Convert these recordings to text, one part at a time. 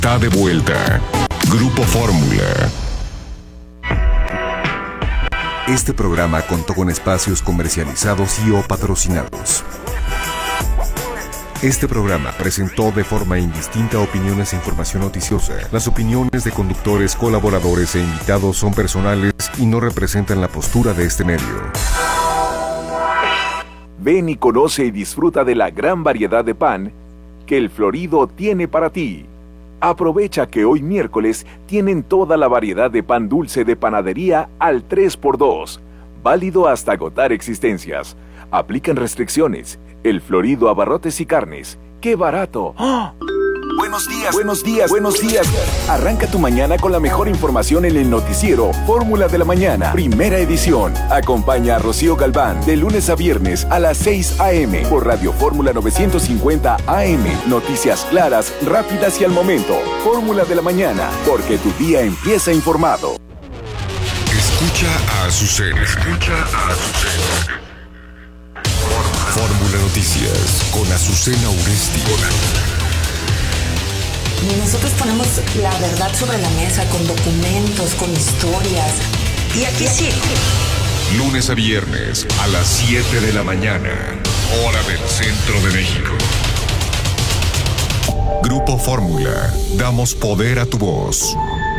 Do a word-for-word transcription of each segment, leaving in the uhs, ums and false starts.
Está de vuelta. Grupo Fórmula. Este programa contó con espacios comercializados y o patrocinados. Este programa presentó de forma indistinta opiniones e información noticiosa. Las opiniones de conductores, colaboradores e invitados son personales y no representan la postura de este medio. Ven y conoce y disfruta de la gran variedad de pan que El Florido tiene para ti. Aprovecha que hoy miércoles tienen toda la variedad de pan dulce de panadería al tres por dos, válido hasta agotar existencias. Aplican restricciones. El Florido Abarrotes y Carnes. ¡Qué barato! ¡Oh! Buenos días, buenos días, buenos días. Arranca tu mañana con la mejor información en el noticiero Fórmula de la Mañana, primera edición. Acompaña a Rocío Galván de lunes a viernes a las seis a eme por Radio Fórmula novecientos cincuenta A M. Noticias claras, rápidas y al momento. Fórmula de la Mañana, porque tu día empieza informado. Escucha a Azucena. Escucha a Azucena. Fórmula Noticias con Azucena Uresti. Nosotros ponemos la verdad sobre la mesa con documentos, con historias. Y aquí sí. Lunes a viernes a las siete de la mañana, hora del centro de México. Grupo Fórmula. Damos poder a tu voz.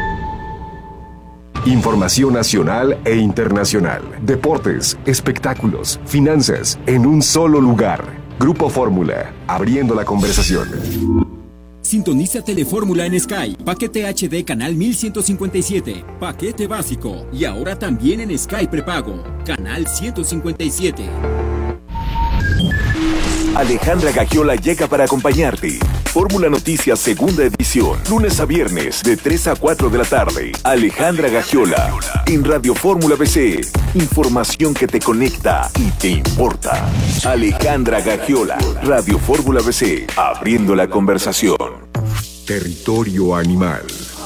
Información nacional e internacional. Deportes, espectáculos, finanzas, en un solo lugar. Grupo Fórmula, abriendo la conversación. Sintoniza Telefórmula en Sky. Paquete H D canal mil ciento cincuenta y siete. Paquete básico. Y ahora también en Sky prepago. Canal ciento cincuenta y siete. Alejandra Gagiola llega para acompañarte. Fórmula Noticias segunda edición, lunes a viernes de tres a cuatro de la tarde. Alejandra Gagiola en Radio Fórmula B C. Información que te conecta y te importa. Alejandra Gagiola, Radio Fórmula B C, abriendo la conversación. Territorio animal.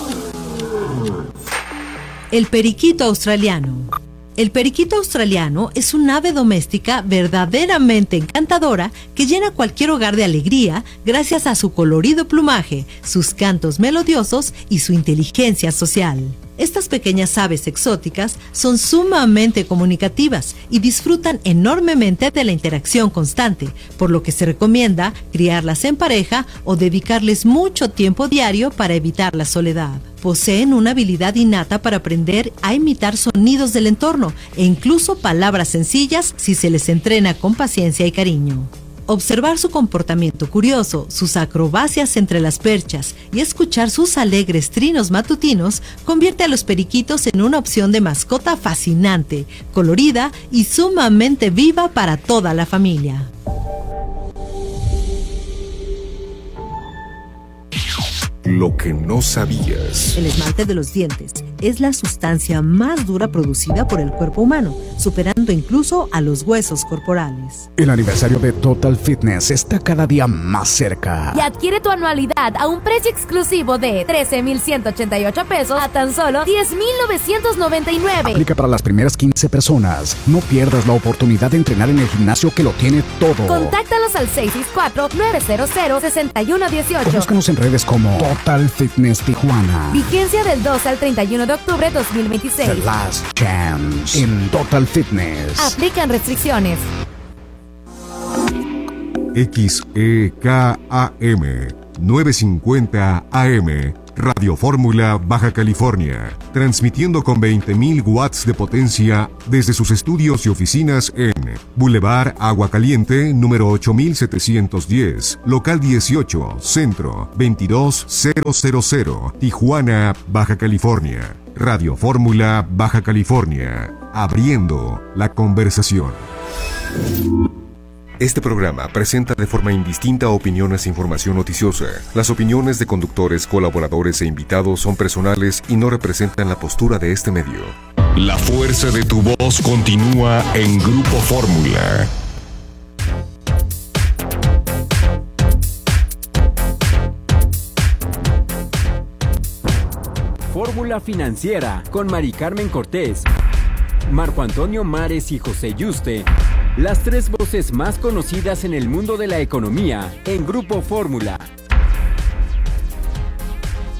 El periquito australiano. El periquito australiano es un ave doméstica verdaderamente encantadora que llena cualquier hogar de alegría gracias a su colorido plumaje, sus cantos melodiosos y su inteligencia social. Estas pequeñas aves exóticas son sumamente comunicativas y disfrutan enormemente de la interacción constante, por lo que se recomienda criarlas en pareja o dedicarles mucho tiempo diario para evitar la soledad. Poseen una habilidad innata para aprender a imitar sonidos del entorno e incluso palabras sencillas si se les entrena con paciencia y cariño. Observar su comportamiento curioso, sus acrobacias entre las perchas y escuchar sus alegres trinos matutinos convierte a los periquitos en una opción de mascota fascinante, colorida y sumamente viva para toda la familia. Lo que no sabías. El esmalte de los dientes es la sustancia más dura producida por el cuerpo humano, superando incluso a los huesos corporales. El aniversario de Total Fitness está cada día más cerca. Y adquiere tu anualidad a un precio exclusivo de trece mil ciento ochenta y ocho pesos a tan solo diez mil novecientos noventa y nueve. Aplica para las primeras quince personas. No pierdas la oportunidad de entrenar en el gimnasio que lo tiene todo. Contáctalos al seis seis cuatro, nueve cero cero, seis uno uno ocho. Búscanos en redes como Total Fitness Tijuana. Vigencia del dos al treinta y uno de octubre de dos mil veintiséis. The Last Chance en Total Fitness. Aplican restricciones. X E K A M novecientos cincuenta A M Radio Fórmula Baja California, transmitiendo con veinte mil watts de potencia desde sus estudios y oficinas en Boulevard Agua Caliente, número ocho mil setecientos diez, local dieciocho, centro, veintidós mil, Tijuana, Baja California. Radio Fórmula Baja California, abriendo la conversación. Este programa presenta de forma indistinta opiniones e información noticiosa. Las opiniones de conductores, colaboradores e invitados son personales y no representan la postura de este medio. La fuerza de tu voz continúa en Grupo Fórmula. Fórmula Financiera con Mari Carmen Cortés, Marco Antonio Mares y José Yuste. Las tres voces más conocidas en el mundo de la economía en Grupo Fórmula.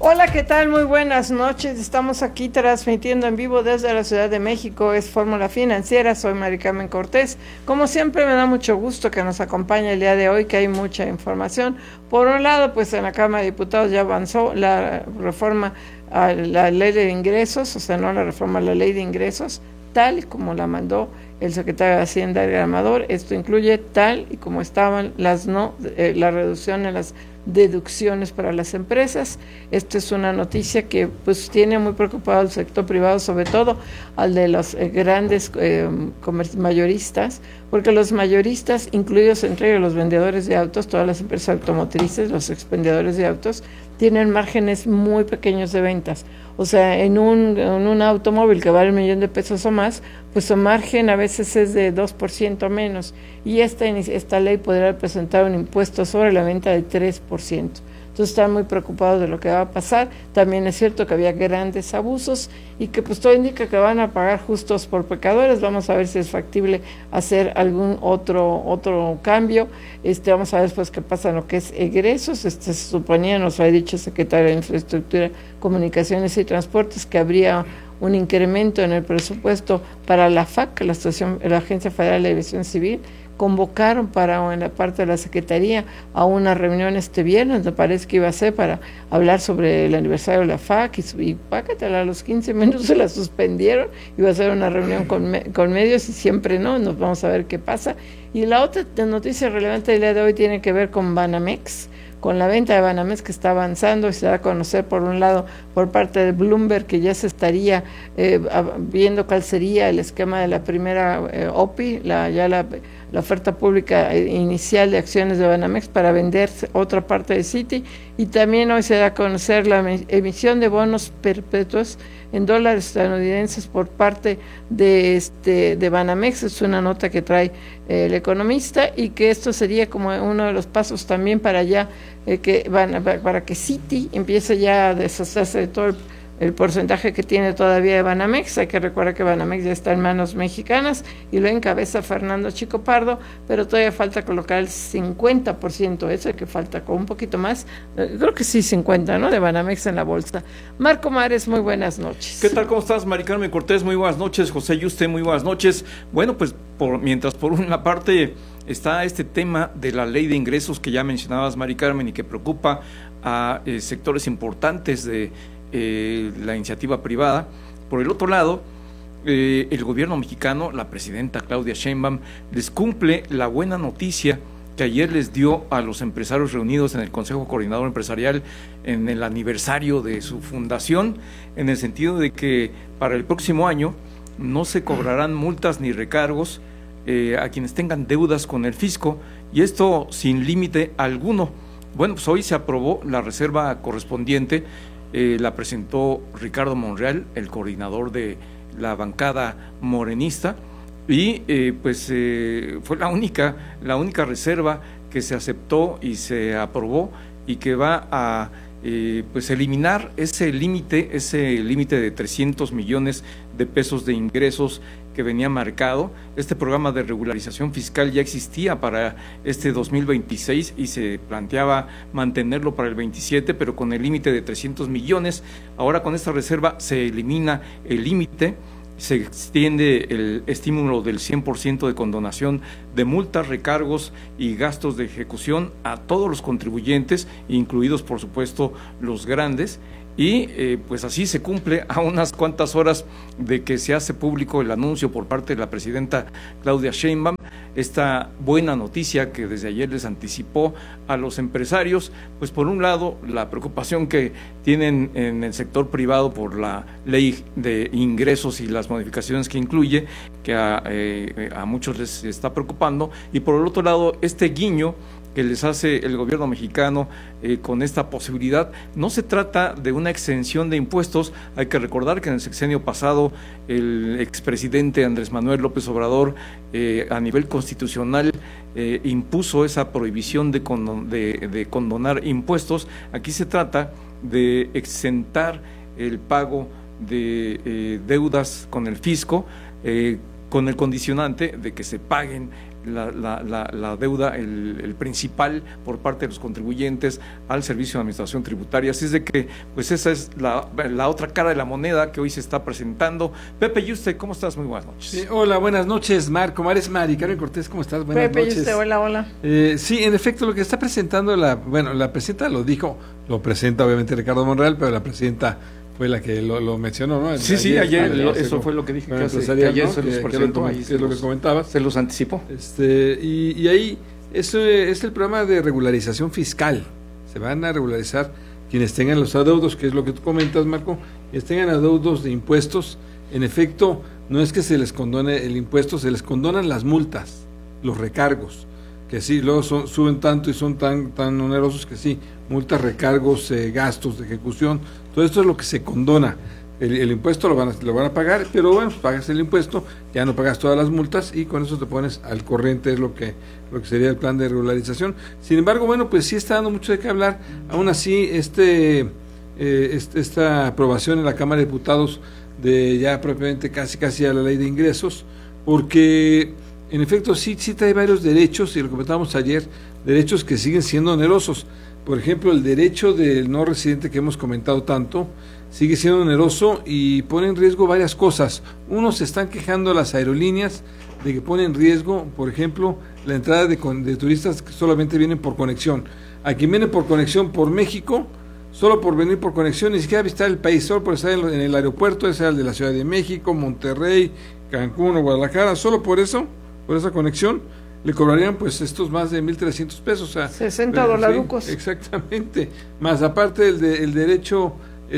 Hola, ¿qué tal? Muy buenas noches. Estamos aquí transmitiendo en vivo desde la Ciudad de México. Es Fórmula Financiera. Soy Mari Carmen Cortés. Como siempre, me da mucho gusto que nos acompañe el día de hoy, que hay mucha información. Por un lado, pues en la Cámara de Diputados ya avanzó la reforma a la ley de ingresos, o sea, no la reforma a la ley de ingresos, tal y como la mandó el secretario de Hacienda, Edgar Amador. Esto incluye tal y como estaban las no, eh, la reducción en las deducciones para las empresas. Esto es una noticia que pues tiene muy preocupado al sector privado, sobre todo al de los eh, grandes eh, mayoristas, porque los mayoristas, incluidos entre ellos los vendedores de autos, todas las empresas automotrices, los expendedores de autos, tienen márgenes muy pequeños de ventas. O sea, en un, en un automóvil que vale un millón de pesos o más, pues su margen a veces es de dos por ciento menos. Y esta, esta ley podrá presentar un impuesto sobre la venta de tres por ciento. Entonces están muy preocupados de lo que va a pasar. También es cierto que había grandes abusos y que pues todo indica que van a pagar justos por pecadores. Vamos a ver si es factible hacer algún otro otro cambio. Este, vamos a ver después qué pasa en lo que es egresos. Este, se suponía, nos lo ha dicho el secretario de Infraestructura, Comunicaciones y Transportes, que habría un incremento en el presupuesto para la F A C, la, Asociación, la Agencia Federal de Aviación Civil. Convocaron para en la parte de la Secretaría a una reunión este viernes, me parece que iba a ser para hablar sobre el aniversario de la F A C, y, y pácatela, a los quince minutos se la suspendieron. Iba a ser una reunión con, me, con medios y siempre no. Nos vamos a ver qué pasa. Y la otra noticia relevante del día de hoy tiene que ver con Banamex, con la venta de Banamex, que está avanzando y se da a conocer por un lado por parte de Bloomberg que ya se estaría eh, viendo cuál sería el esquema de la primera eh, O P I, la, ya la, la oferta pública inicial de acciones de Banamex para vender otra parte de Citi, y también hoy se da a conocer la emisión de bonos perpetuos en dólares estadounidenses por parte de este de Banamex. Es una nota que trae eh, el Economista, y que esto sería como uno de los pasos también para ya eh, que van para que Citi empiece ya a deshacerse de todo el, el porcentaje que tiene todavía de Banamex. Hay que recordar que Banamex ya está en manos mexicanas y lo encabeza Fernando Chico Pardo, pero todavía falta colocar el cincuenta por ciento, eso que falta con un poquito más, eh, creo que sí, cincuenta, ¿no?, de Banamex en la bolsa. Marco Mares, muy buenas noches. ¿Qué tal? ¿Cómo estás, Mari Carmen Cortés? Muy buenas noches. José Yuste, muy buenas noches. Bueno, pues por, mientras por una parte está este tema de la ley de ingresos que ya mencionabas, Mari Carmen, y que preocupa a eh, sectores importantes de eh, la iniciativa privada, por el otro lado, eh, el gobierno mexicano, la presidenta Claudia Sheinbaum, les cumple la buena noticia que ayer les dio a los empresarios reunidos en el Consejo Coordinador Empresarial en el aniversario de su fundación, en el sentido de que para el próximo año no se cobrarán multas ni recargos eh, a quienes tengan deudas con el fisco, y esto sin límite alguno. Bueno, pues hoy se aprobó la reserva correspondiente, eh, la presentó Ricardo Monreal, el coordinador de la bancada morenista, y eh, pues eh, fue la única, la única reserva que se aceptó y se aprobó, y que va a eh, pues eliminar ese límite, ese límite de trescientos millones de pesos de ingresos que venía marcado. Este programa de regularización fiscal ya existía para este dos mil veintiséis y se planteaba mantenerlo para el veintisiete, pero con el límite de trescientos millones. Ahora con esta reserva se elimina el límite, se extiende el estímulo del cien por ciento de condonación de multas, recargos y gastos de ejecución a todos los contribuyentes, incluidos por supuesto los grandes, y eh, pues así se cumple a unas cuantas horas de que se hace público el anuncio por parte de la presidenta Claudia Sheinbaum, esta buena noticia que desde ayer les anticipó a los empresarios. Pues por un lado, la preocupación que tienen en el sector privado por la ley de ingresos y las modificaciones que incluye, que a, eh, a muchos les está preocupando, y por el otro lado, este guiño que les hace el gobierno mexicano eh, con esta posibilidad. No se trata de una exención de impuestos. Hay que recordar que en el sexenio pasado el expresidente Andrés Manuel López Obrador eh, a nivel constitucional eh, impuso esa prohibición de, condon, de, de condonar impuestos. Aquí se trata de exentar el pago de eh, deudas con el fisco, eh, con el condicionante de que se paguen la, la, la, la deuda, el, el principal por parte de los contribuyentes al Servicio de Administración Tributaria. Así es de que, pues esa es la, la otra cara de la moneda que hoy se está presentando. Pepe Yuste, ¿cómo estás? Muy buenas noches. Sí, hola, buenas noches, Marco, Mares, Mari, Carmen Cortés, ¿cómo estás? Buenas Pepe noches. Yuste, hola, hola. Eh, sí, en efecto, lo que está presentando la, bueno, la presidenta lo dijo, lo presenta obviamente Ricardo Monreal, pero la presidenta fue la que lo, lo mencionó, ¿no? Sí, sí, ayer, ayer lo, eso fue lo que dije, que, hace, que ayer ¿no? se los que, presentó, que, ahí se es lo los, que comentabas. Se los anticipó. Este, y, y ahí, eso es el programa de regularización fiscal. Se van a regularizar quienes tengan los adeudos, que es lo que tú comentas, Marco, quienes tengan adeudos de impuestos. En efecto, no es que se les condone el impuesto, se les condonan las multas, los recargos, que sí, luego son, suben tanto y son tan, tan onerosos que sí, multas, recargos, eh, gastos de ejecución, todo esto es lo que se condona. El, el impuesto lo van, a, lo van a pagar, pero bueno, pagas el impuesto, ya no pagas todas las multas y con eso te pones al corriente, es lo que, lo que sería el plan de regularización. Sin embargo, bueno, pues sí está dando mucho de qué hablar. Aún así, este, eh, este esta aprobación en la Cámara de Diputados de ya propiamente casi casi a la ley de ingresos, porque en efecto sí, sí trae varios derechos, y lo comentábamos ayer, derechos que siguen siendo onerosos. Por ejemplo, el derecho del no residente que hemos comentado tanto, sigue siendo oneroso y pone en riesgo varias cosas. Uno, se están quejando las aerolíneas de que pone en riesgo, por ejemplo, la entrada de, de turistas que solamente vienen por conexión. A quien viene por conexión por México, solo por venir por conexión, ni siquiera visitar el país, solo por estar en, en el aeropuerto, ese sea el de la Ciudad de México, Monterrey, Cancún o Guadalajara, solo por eso, por esa conexión, le cobrarían pues estos más de mil trescientos pesos. O sea, sesenta dolarucos. Sí, exactamente. Más aparte el, de, el derecho,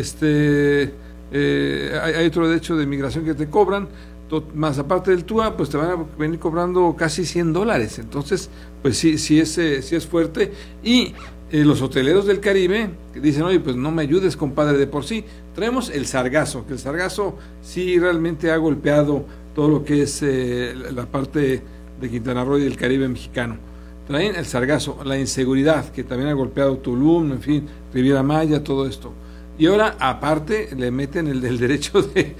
este eh, hay, hay otro derecho de migración que te cobran, to, más aparte del T U A, pues te van a venir cobrando casi cien dólares. Entonces, pues sí, sí es, eh, sí es fuerte. Y eh, los hoteleros del Caribe que dicen, oye, pues no me ayudes, compadre, de por sí. Traemos el sargazo, que el sargazo sí realmente ha golpeado todo lo que es eh, la parte de Quintana Roo y del Caribe mexicano. Traen el sargazo, la inseguridad, que también ha golpeado Tulum, en fin, Riviera Maya, todo esto. Y ahora, aparte, le meten el del derecho de,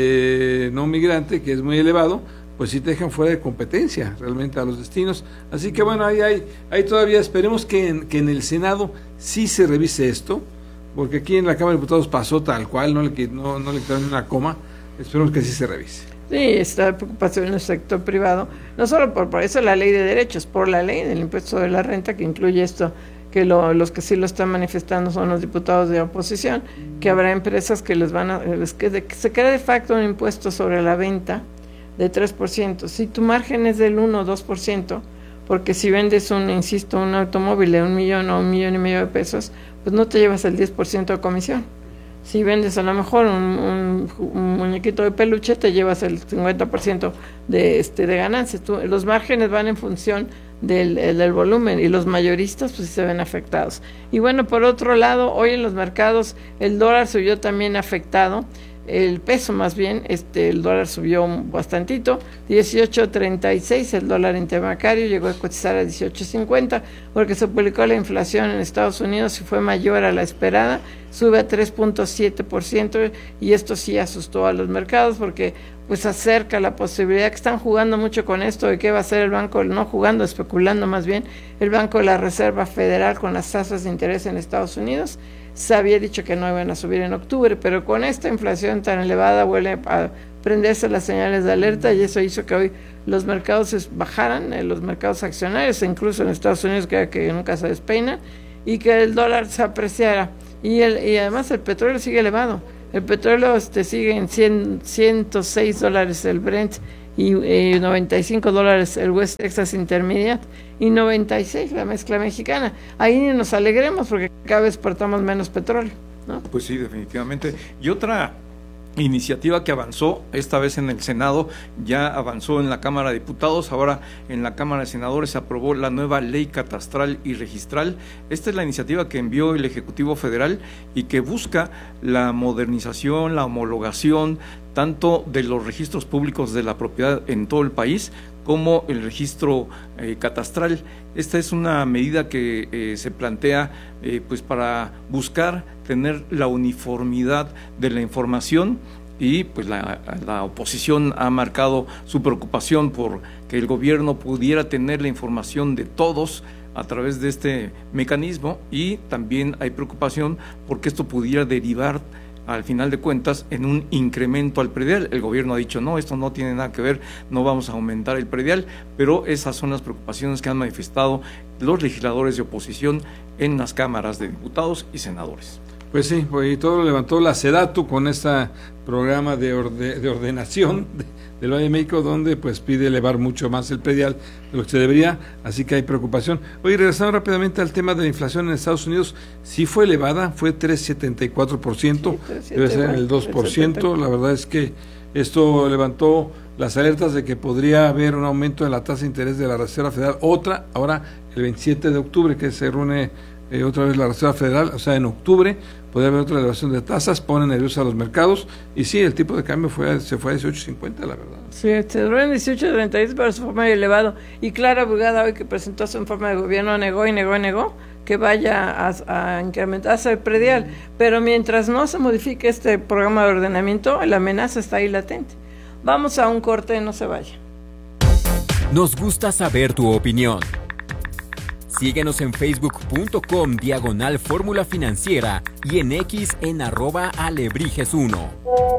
de no migrante, que es muy elevado, pues sí te dejan fuera de competencia realmente a los destinos. Así que bueno, ahí hay, ahí todavía, esperemos que en, que en el Senado sí se revise esto, porque aquí en la Cámara de Diputados pasó tal cual, no le, no, no le quitaron una coma, esperemos que sí se revise. Sí, está preocupación en el sector privado, no solo por, por eso la ley de derechos, por la ley del impuesto de la renta que incluye esto, que lo, los que sí lo están manifestando son los diputados de oposición, que habrá empresas que les van a, les quede, que se quede de facto un impuesto sobre la venta de tres por ciento. Si tu margen es del uno o dos por ciento, porque si vendes un, insisto, un automóvil de un millón o un millón y medio de pesos, pues no te llevas el diez por ciento de comisión. Si vendes a lo mejor un, un, un muñequito de peluche, te llevas el cincuenta por ciento de, este, de ganancias. Tú, los márgenes van en función del, del volumen y los mayoristas pues se ven afectados. Y bueno, por otro lado, hoy en los mercados el dólar subió también afectado, el peso más bien, este el dólar subió bastantito, dieciocho treinta y seis el dólar interbancario, llegó a cotizar a dieciocho cincuenta, porque se publicó la inflación en Estados Unidos y fue mayor a la esperada, sube a tres punto siete por ciento y esto sí asustó a los mercados porque pues acerca la posibilidad que están jugando mucho con esto de qué va a hacer el banco, no jugando, especulando más bien, el Banco de la Reserva Federal con las tasas de interés en Estados Unidos. Se había dicho que no iban a subir en octubre, pero con esta inflación tan elevada vuelve a prenderse las señales de alerta y eso hizo que hoy los mercados bajaran, eh, los mercados accionarios, incluso en Estados Unidos que, que nunca se despeinan, y que el dólar se apreciara. Y, el, y además el petróleo sigue elevado. El petróleo este, sigue en cien, ciento seis dólares el Brent y eh, noventa y cinco dólares el West Texas Intermediate y noventa y seis la mezcla mexicana. Ahí ni nos alegremos porque cada vez exportamos menos petróleo, ¿no? Pues sí, definitivamente. Y otra iniciativa que avanzó, esta vez en el Senado, ya avanzó en la Cámara de Diputados, ahora en la Cámara de Senadores se aprobó la nueva ley catastral y registral. Esta es la iniciativa que envió el Ejecutivo Federal y que busca la modernización, la homologación, tanto de los registros públicos de la propiedad en todo el país, como el registro eh, catastral. Esta es una medida que eh, se plantea eh, pues para buscar tener la uniformidad de la información y pues la, la oposición ha marcado su preocupación por que el gobierno pudiera tener la información de todos a través de este mecanismo, y también hay preocupación porque esto pudiera derivar al final de cuentas en un incremento al predial. El gobierno ha dicho no, esto no tiene nada que ver, no vamos a aumentar el predial, pero esas son las preocupaciones que han manifestado los legisladores de oposición en las cámaras de diputados y senadores. Pues sí, pues y todo lo levantó la SEDATU con este programa de, orde, de ordenación de, del Valle de México, donde pues pide elevar mucho más el predial de lo que se debería, así que hay preocupación. Oye, regresando rápidamente al tema de la inflación en Estados Unidos, sí fue elevada, fue tres coma setenta y cuatro por ciento, sí, debe ser el dos por ciento, la verdad es que esto levantó las alertas de que podría haber un aumento de la tasa de interés de la Reserva Federal, otra, ahora el veintisiete de octubre, que se reúne eh, otra vez la Reserva Federal, o sea, en octubre podría haber otra elevación de tasas, pone nerviosos a los mercados, y sí, el tipo de cambio fue se fue a dieciocho cincuenta, la verdad. Sí, se duró en dieciocho treinta y seis, pero fue muy elevado. Y Clara Brugada, hoy que presentó su informe de gobierno, negó y negó y negó que vaya a, a incrementarse el predial. Pero mientras no se modifique este programa de ordenamiento, la amenaza está ahí latente. Vamos a un corte, no se vaya. Nos gusta saber tu opinión. Síguenos en facebook punto com diagonal fórmula financiera y en X en arroba alebrijes uno.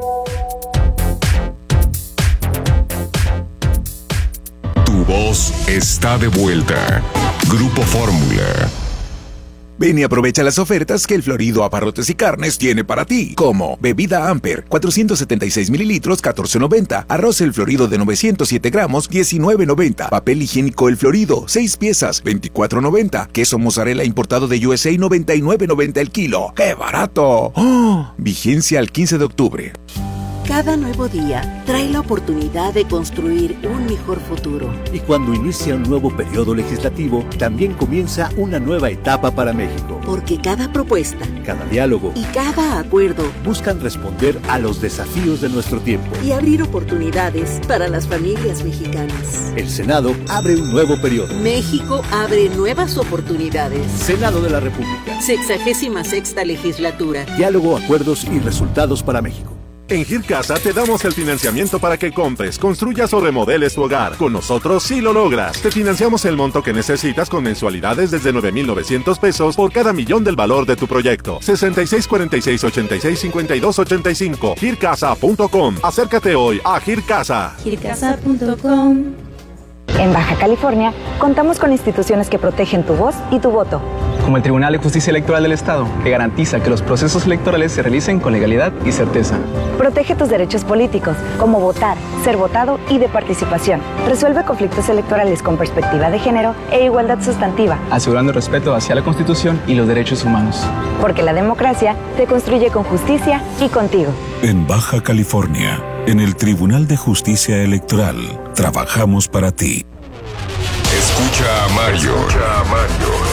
Tu voz está de vuelta. Grupo Fórmula. Ven y aprovecha las ofertas que el Florido Abarrotes y Carnes tiene para ti, como bebida Amper, cuatrocientos setenta y seis mililitros, catorce noventa, arroz El Florido de novecientos siete gramos, diecinueve noventa, papel higiénico El Florido, seis piezas, veinticuatro noventa, queso mozzarella importado de U S A, noventa y nueve noventa el kilo. ¡Qué barato! ¡Oh! Vigencia al quince de octubre. Cada nuevo día trae la oportunidad de construir un mejor futuro. Y cuando inicia un nuevo periodo legislativo, también comienza una nueva etapa para México. Porque cada propuesta, cada diálogo y cada acuerdo buscan responder a los desafíos de nuestro tiempo y abrir oportunidades para las familias mexicanas. El Senado abre un nuevo periodo. México abre nuevas oportunidades. Senado de la República. Sexagésima sexta legislatura. Diálogo, acuerdos y resultados para México. En Gircasa te damos el financiamiento para que compres, construyas o remodeles tu hogar. Con nosotros sí lo logras. Te financiamos el monto que necesitas con mensualidades desde nueve mil novecientos pesos por cada millón del valor de tu proyecto. sesenta y seis cuarenta y seis ochenta y seis cincuenta y dos ochenta y cinco. gircasa punto com. Acércate hoy a Gircasa. gircasa punto com. En Baja California, contamos con instituciones que protegen tu voz y tu voto. Como el Tribunal de Justicia Electoral del Estado, que garantiza que los procesos electorales se realicen con legalidad y certeza. Protege tus derechos políticos, como votar, ser votado y de participación. Resuelve conflictos electorales con perspectiva de género e igualdad sustantiva. Asegurando el respeto hacia la Constitución y los derechos humanos. Porque la democracia se construye con justicia y contigo. En Baja California, en el Tribunal de Justicia Electoral, trabajamos para ti. Escucha a Mario. Escucha a Mario.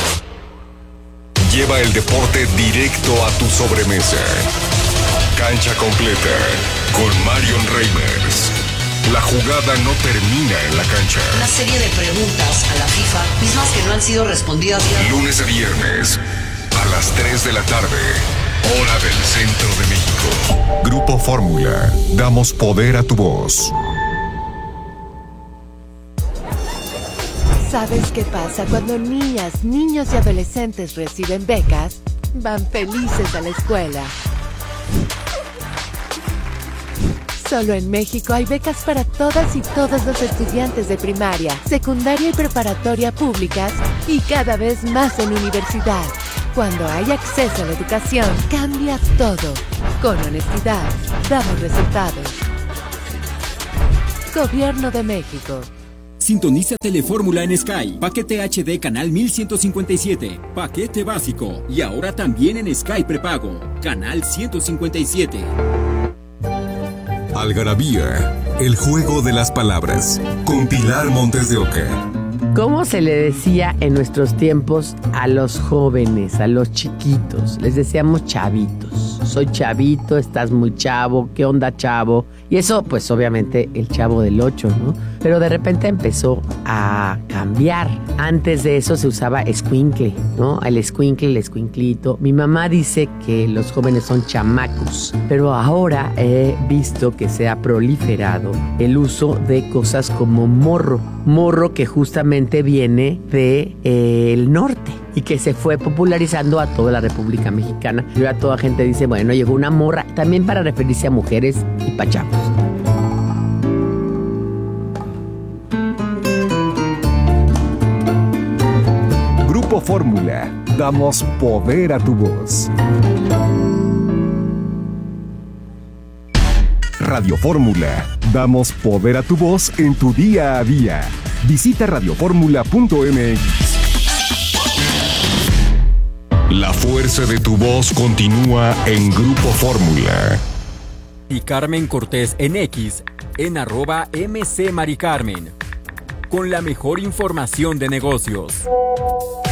Lleva el deporte directo a tu sobremesa. Cancha completa con Marion Reimers. La jugada no termina en la cancha. Una serie de preguntas a la FIFA, mismas que no han sido respondidas. Lunes a viernes, a las tres de la tarde, hora del centro de México. Grupo Fórmula, damos poder a tu voz. ¿Sabes qué pasa cuando niñas, niños y adolescentes reciben becas? Van felices a la escuela. Solo en México hay becas para todas y todos los estudiantes de primaria, secundaria y preparatoria públicas y cada vez más en universidad. Cuando hay acceso a la educación, cambia todo. Con honestidad, damos resultados. Gobierno de México. Sintoniza Telefórmula en Sky, paquete H D canal mil ciento cincuenta y siete, paquete básico y ahora también en Sky prepago, canal ciento cincuenta y siete. Algarabía, el juego de las palabras, con Pilar Montes de Oca. ¿Cómo se le decía en nuestros tiempos a los jóvenes, a los chiquitos? Les decíamos chavitos. Soy chavito, estás muy chavo, ¿qué onda, chavo? Y eso, pues obviamente, el Chavo del Ocho, ¿no? pero de repente empezó a cambiar. Antes de eso se usaba escuincle, ¿no? El escuincle, el escuinclito. Mi mamá dice que los jóvenes son chamacos, pero ahora he visto que se ha proliferado el uso de cosas como morro. Morro que justamente viene de, eh, el norte y que se fue popularizando a toda la República Mexicana. Y ahora toda gente dice, bueno, llegó una morra, también para referirse a mujeres y pachamos. Grupo Fórmula, damos poder a tu voz. Radio Fórmula, damos poder a tu voz en tu día a día. Visita radio fórmula punto m x. La fuerza de tu voz continúa en Grupo Fórmula. Y Carmen Cortés en X, en arroba M C Mari Carmen, con la mejor información de negocios.